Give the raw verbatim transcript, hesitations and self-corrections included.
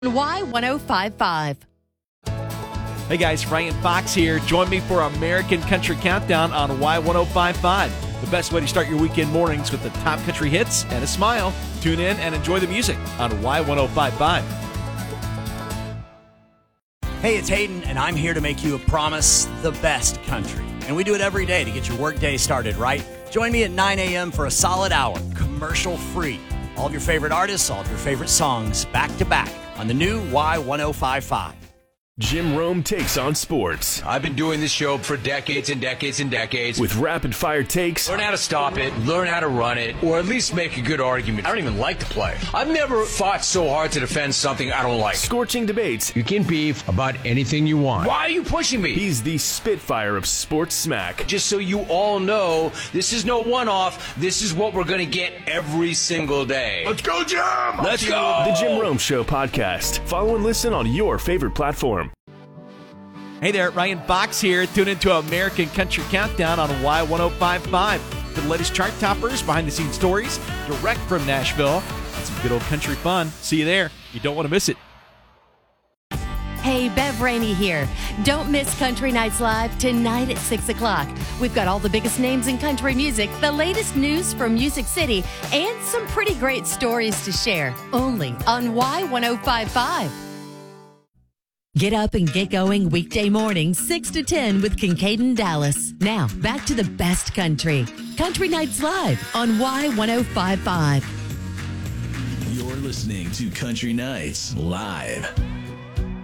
Y one oh five five. Hey guys, Ryan Fox here. Join me for American Country Countdown on Y one oh five five. The best way to start your weekend mornings with the top country hits and a smile. Tune in and enjoy the music on Y one oh five five. Hey, it's Hayden, and I'm here to make you a promise, the best country. And we do it every day to get your workday started right. Join me at nine a.m. for a solid hour, commercial free. All of your favorite artists, all of your favorite songs, back to back on the new Y one oh five five. Jim Rome takes on sports. I've been doing this show for decades and decades and decades. With rapid-fire takes. Learn how to stop it, learn how to run it, or at least make a good argument. I don't even like to play. I've never fought so hard to defend something I don't like. Scorching debates. You can beef about anything you want. Why are you pushing me? He's the Spitfire of sports smack. Just so you all know, this is no one-off. This is what we're going to get every single day. Let's go, Jim! Let's go! The Jim Rome Show podcast. Follow and listen on your favorite platform. Hey there, Ryan Fox here. Tune into American Country Countdown on Y one oh five five. For the latest chart toppers, behind-the-scenes stories, direct from Nashville, and some good old country fun. See you there. You don't want to miss it. Hey, Bev Rainey here. Don't miss Country Nights Live tonight at six o'clock. We've got all the biggest names in country music, the latest news from Music City, and some pretty great stories to share. Only on Y one oh five five. Get up and get going weekday mornings, six to ten with Kincaid and Dallas. Now, back to the best country. Country Nights Live on Y one oh five five. You're listening to Country Nights Live.